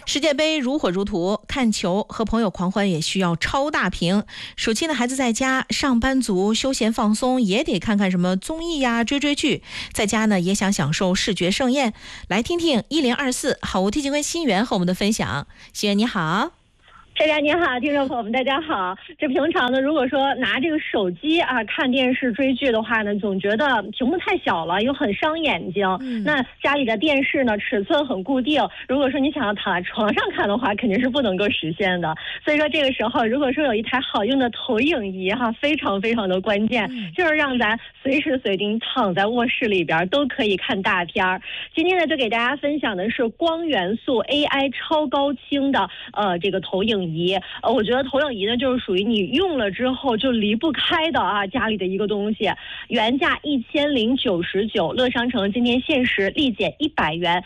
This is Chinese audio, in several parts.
世界杯如火如荼，看球和朋友狂欢也需要超大屏。暑期的孩子在家，上班族休闲放松也得看看什么综艺呀、追剧。在家呢也想享受视觉盛宴。来听听1024好物推荐官心源和我们的分享。心源你好。 大家你好，听众朋友们大家好。这平常呢，如果说拿这个手机看电视追剧的话呢，总觉得屏幕太小了，又很伤眼睛。那家里的电视呢，尺寸很固定，如果说你想要躺在床上看的话，肯定是不能够实现的。所以说这个时候，如果说有一台好用的投影仪非常非常的关键，就是让咱随时随地躺在卧室里边都可以看大片儿。今天呢，就给大家分享的是光元素 AI 超高清的这个投影仪。我觉得投影仪呢，就是属于你用了之后就离不开的家里的一个东西。原价1099，乐商城今天限时立减100元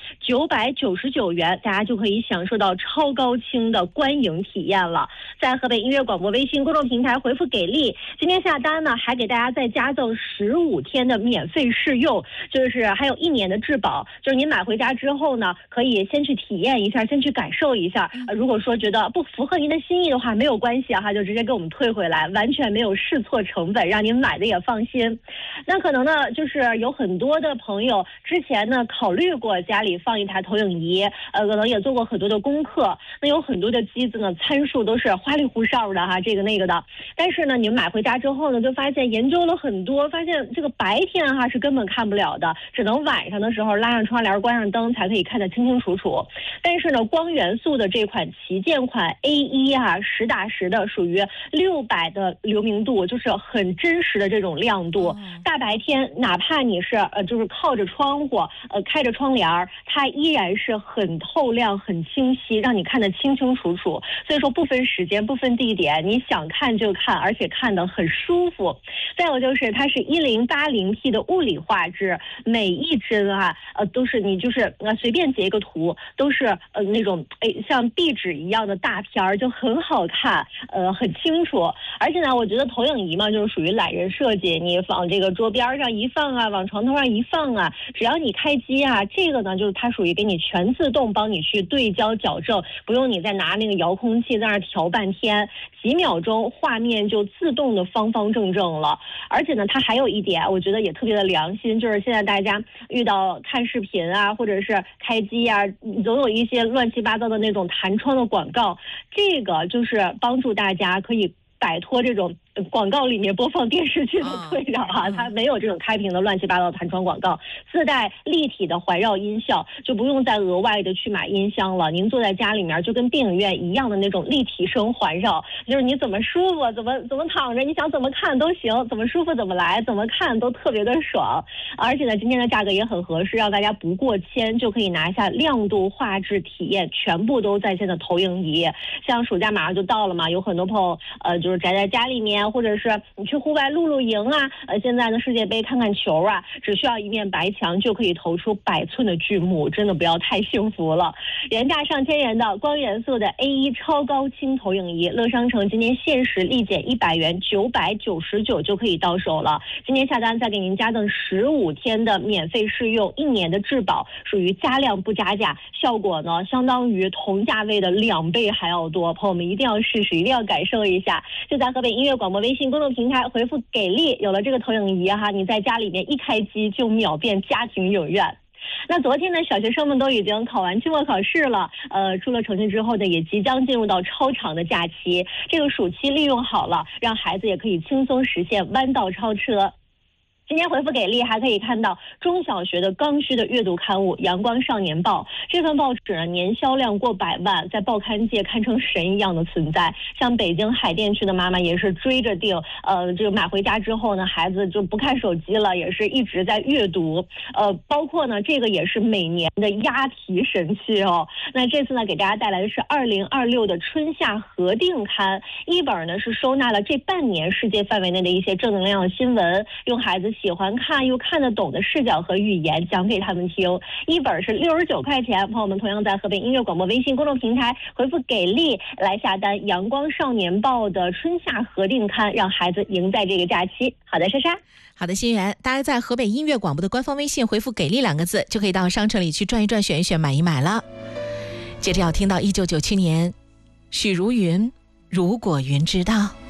，999元，大家就可以享受到超高清的观影体验了。在河北音乐广播微信公众平台回复给力，今天下单呢，还给大家再加赠15天的免费试用，就是还有1年的质保。就是您买回家之后呢，可以先去体验一下，先去感受一下。如果说觉得不符合您的心意的话，没有关系就直接给我们退回来，完全没有试错成本，让您买的也放心。那可能呢，就是有很多的朋友之前呢考虑过家里放一台投影仪，可能也做过很多的功课。那有很多的机子呢，参数都是花里胡哨的这个那个的。但是呢，你们买回家之后呢，就发现研究了很多，发现这个白天是根本看不了的，只能晚上的时候拉上窗帘、关上灯才可以看得清清楚楚。但是呢，光元素的这款旗舰款 A1实打实的属于600的流明度，就是很真实的这种亮度。大白天哪怕你是就是靠着窗户开着窗帘，它依然是很透亮很清晰，让你看得清清楚楚。所以说不分时间不分地点，你想看就看，而且看得很舒服。再有就是它是1080P 的物理画质，每一帧都是你就是随便截一个图都是那种像壁纸一样的大片儿，就很好看，很清楚。而且呢，我觉得投影仪嘛，就是属于懒人设计，你往这个桌边上一放往床头上一放只要你开机这个呢，就是它属于给你全自动帮你去对焦矫正，不用你再拿那个遥控器在那儿调半天，几秒钟画面就自动的方方正正了。而且呢，它还有一点，我觉得也特别的良心，就是现在大家遇到看视频或者是开机总有一些乱七八糟的那种弹窗的广告，这个就是帮助大家可以摆脱这种广告里面播放电视剧的困扰它没有这种开屏的乱七八糟的弹窗广告，自带立体的环绕音效，就不用再额外的去买音箱了。您坐在家里面就跟电影院一样的那种立体声环绕，就是你怎么舒服怎么躺着，你想怎么看都行，怎么舒服怎么来，怎么看都特别的爽。而且呢，今天的价格也很合适，让大家不过千就可以拿下亮度、画质、体验全部都在线的投影仪。像暑假马上就到了嘛，有很多朋友就是宅在家里面，或者是你去户外露营现在的世界杯看看球只需要一面白墙就可以投出100寸的巨幕，真的不要太幸福了。原价上千元的光元素的 A1 超高清投影仪，乐商城今天限时立减100元，999就可以到手了。今天下单再给您加赠15天的免费试用，1年的质保，属于加量不加价，效果呢相当于同价位的2倍还要多。朋友们一定要试试，一定要感受一下。就在河北音乐广播微信公众平台回复给力，有了这个投影仪你在家里面一开机就秒变家庭影院。那昨天呢，小学生们都已经考完期末考试了，出了成绩之后呢，也即将进入到超长的假期。这个暑期利用好了，让孩子也可以轻松实现弯道超车。今天回复给力还可以看到中小学的刚需的阅读刊物《阳光少年报》，这份报纸呢年销量过100万，在报刊界堪称神一样的存在。像北京海淀区的妈妈也是追着订，这个买回家之后呢，孩子就不看手机了，也是一直在阅读。包括呢这个也是每年的押题神器那这次呢给大家带来的是2026的春夏合订刊，一本呢是收纳了这半年世界范围内的一些正能量的新闻，用孩子喜欢看又看得懂的视角和语言讲给他们听。一本是69块钱，朋友们同样在河北音乐广播微信公众平台回复给力来下单《阳光少年报》的春夏合订刊，让孩子赢在这个假期。好的，莎莎。 好的，心源，大家在河北音乐广播的官方微信回复给力2个字，就可以到商城里去转一转、选一选、买一买了。 接着要听到1997年许茹芸《如果云知道》。